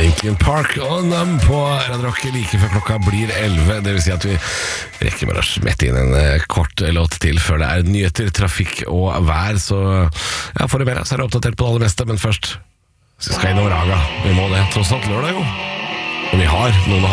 Linkin Park og Numb på Radio Rock like før klokka blir 11. Det vil si at vi rekker bare å smette inn en kort låt til før det er nyheter, trafikk og vær. Så ja, for det mer så er det oppdatert på det aller meste. Men først så skal jeg innom Raga. Vi må det, tross alt lørdag jo. Og vi har noen å